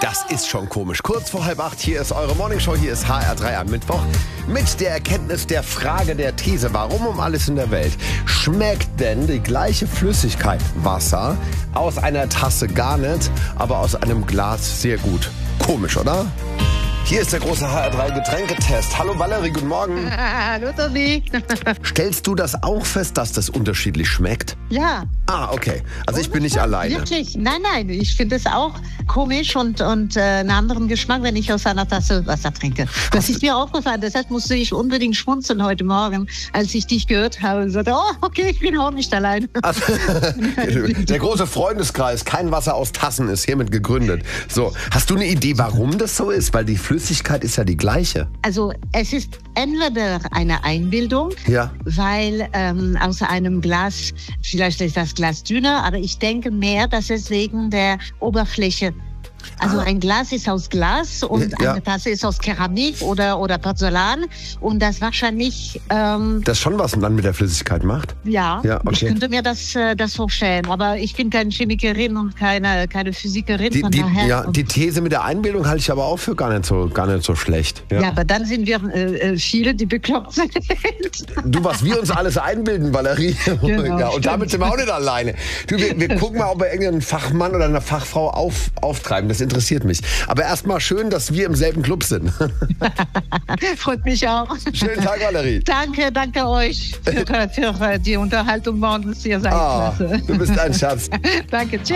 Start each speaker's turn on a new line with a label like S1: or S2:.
S1: Das ist schon komisch. Kurz vor 7:30, hier ist eure Morningshow, hier ist HR3 am Mittwoch. Mit der Erkenntnis der Frage der These, warum um alles in der Welt schmeckt denn die gleiche Flüssigkeit, Wasser, aus einer Tasse gar nicht, aber aus einem Glas sehr gut? Komisch, oder? Hier ist der große HR3-Getränketest. Hallo Valerie, guten Morgen.
S2: Hallo Tommy.
S1: Stellst du das auch fest, dass das unterschiedlich schmeckt?
S2: Ja.
S1: Ah, okay. Also ich bin nicht alleine.
S2: Wirklich? Nein. Ich finde es auch komisch und einen anderen Geschmack, wenn ich aus einer Tasse Wasser trinke. Das ist mir aufgefallen. Deshalb musste ich unbedingt schmunzeln heute Morgen, als ich dich gehört habe. Und sagte, oh, okay, ich bin auch nicht allein.
S1: Also, der große Freundeskreis, kein Wasser aus Tassen, ist hiermit gegründet. So, hast du eine Idee, warum das so ist? Weil die Flüssigkeit ist ja die gleiche.
S2: Also es ist entweder eine Einbildung,
S1: Ja.
S2: weil aus einem Glas, vielleicht ist das Glas dünner, aber ich denke mehr, dass es wegen der Oberfläche. Also ein Glas ist aus Glas und
S1: Ja.
S2: eine Tasse ist aus Keramik oder Porzellan und das wahrscheinlich,
S1: Das schon was dann mit der Flüssigkeit macht?
S2: ja,
S1: Ja, okay.
S2: ich könnte mir das vorstellen, aber ich bin keine Chemikerin und keine Physikerin, von daher.
S1: Die These mit der Einbildung halte ich aber auch für gar nicht so schlecht.
S2: Ja, aber dann sind wir viele, die bekloppt sind.
S1: Du, was wir uns alles einbilden, Valerie.
S2: Genau,
S1: Ja, und
S2: stimmt.
S1: damit sind wir auch nicht alleine. Du, wir gucken mal, ob wir irgendeinen Fachmann oder eine Fachfrau auftreiben. Das interessiert mich. Aber erstmal schön, dass wir im selben Club sind.
S2: Freut mich auch.
S1: Schönen Tag, Valerie.
S2: Danke euch für die Unterhaltung morgens. Ihr seid klasse.
S1: Du bist ein Schatz.
S2: Danke, tschüss.